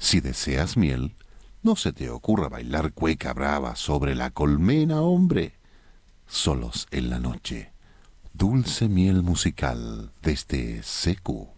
Si deseas miel, no se te ocurra bailar cueca brava sobre la colmena, hombre. Solos en la noche. Dulce miel musical desde Secu.